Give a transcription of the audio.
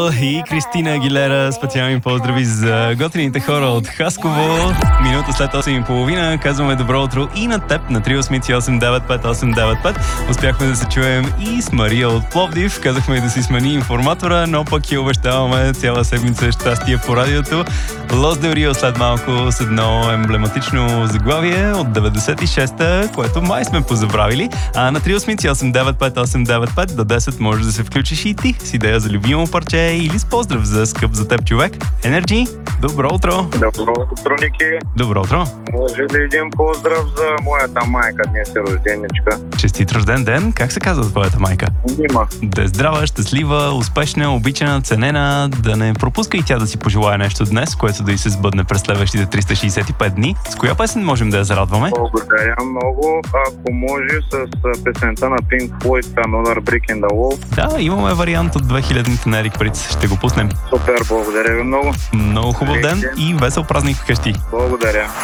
И Кристина Агилера, специални поздрави за готините хора от Хасково. Минута след 8:30 казваме добро утро и на теб на 388-95895. Успяхме да се чуем и с Мария от Пловдив. Казахме да си смени информатора, но пък я обещаваме цяла седмица щастие по радиото. Лос Дел Рио след малко с едно емблематично заглавие от 96-та, което май сме позабравили. А на 388-95895 до 10 можеш да се включиш и ти с идея за любимо парче или с поздрав за скъп за теб човек. Energy, добро утро! Добро утро, Ники! Добро утро! Може ли един поздрав за моята майка? Днес е рожденичка. Честит рожден ден! Как се казва твоята майка? Нима. Да е здрава, щастлива, успешна, обичана, ценена, да не пропуска и тя да си пожелае нещо днес, което да й се сбъдне през следващите 365 дни. С коя песен можем да я зарадваме? Благодаря много. Ако може с песента на Pink Floyd Another Brick in the Wall. Да, имаме вариант от 2000-те на Ерик Приц. Ще го пуснем. Супер, благодаря ви много. Много хубав ден и весел празник вкъщи. Благодаря.